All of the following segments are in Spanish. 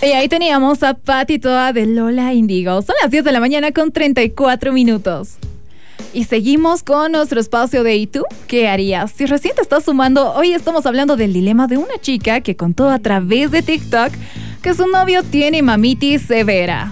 Y ahí teníamos a Patti Toa de Lola Índigo. Son las 10 de la mañana con 34 minutos. Y seguimos con nuestro espacio de ¿y tú qué harías? Si recién te estás sumando, hoy estamos hablando del dilema de una chica que contó a través de TikTok que su novio tiene mamitis severa.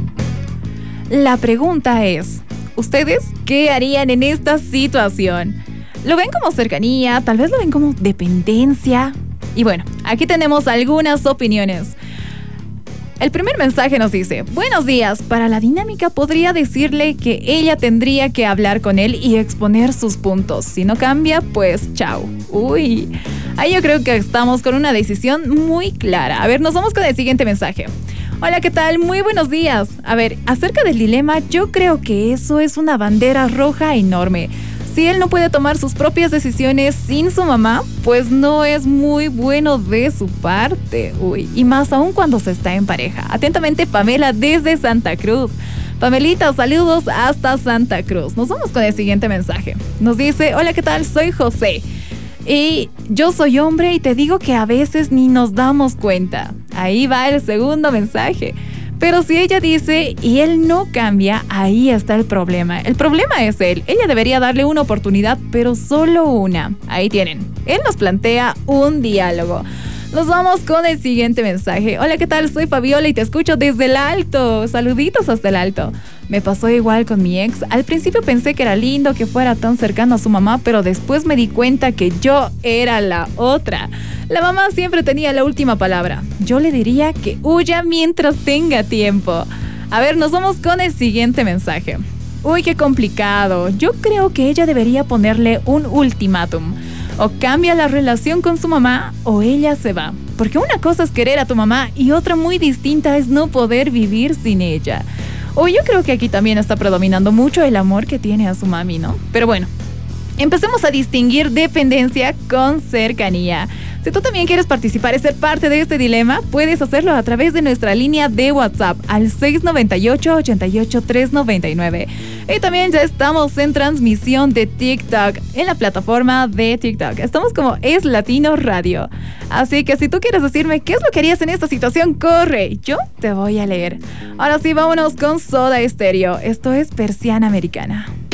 La pregunta es, ¿ustedes qué harían en esta situación? ¿Lo ven como cercanía? ¿Tal vez lo ven como dependencia? Y bueno, aquí tenemos algunas opiniones. El primer mensaje nos dice: buenos días, para la dinámica podría decirle que ella tendría que hablar con él y exponer sus puntos. Si no cambia, pues chao. Uy, ahí yo creo que estamos con una decisión muy clara. A ver, nos vamos con el siguiente mensaje. Hola, ¿qué tal? Muy buenos días. A ver, acerca del dilema, yo creo que eso es una bandera roja enorme. Si él no puede tomar sus propias decisiones sin su mamá, pues no es muy bueno de su parte. Uy, y más aún cuando se está en pareja. Atentamente, Pamela desde Santa Cruz. Pamelita, saludos hasta Santa Cruz. Nos vamos con el siguiente mensaje. Nos dice: hola, ¿qué tal? Soy José. Y yo soy hombre y te digo que a veces ni nos damos cuenta. Ahí va el segundo mensaje. Pero si ella dice y él no cambia, ahí está el problema. El problema es él. Ella debería darle una oportunidad, pero solo una. Ahí tienen. Él nos plantea un diálogo. Nos vamos con el siguiente mensaje. Hola, ¿qué tal? Soy Fabiola y te escucho desde el Alto. Saluditos hasta el Alto. Me pasó igual con mi ex. Al principio pensé que era lindo que fuera tan cercano a su mamá, pero después me di cuenta que yo era la otra. La mamá siempre tenía la última palabra. Yo le diría que huya mientras tenga tiempo. A ver, nos vamos con el siguiente mensaje. Uy, qué complicado. Yo creo que ella debería ponerle un ultimátum. O cambia la relación con su mamá o ella se va. Porque una cosa es querer a tu mamá y otra muy distinta es no poder vivir sin ella. O yo creo que aquí también está predominando mucho el amor que tiene a su mami, ¿no? Pero bueno, empecemos a distinguir dependencia con cercanía. Si tú también quieres participar y ser parte de este dilema, puedes hacerlo a través de nuestra línea de WhatsApp al 698-88-399. Y también ya estamos en transmisión de TikTok, en la plataforma de TikTok. Estamos como Es Latino Radio. Así que si tú quieres decirme qué es lo que harías en esta situación, corre, yo te voy a leer. Ahora sí, vámonos con Soda Stereo. Esto es Persiana Americana.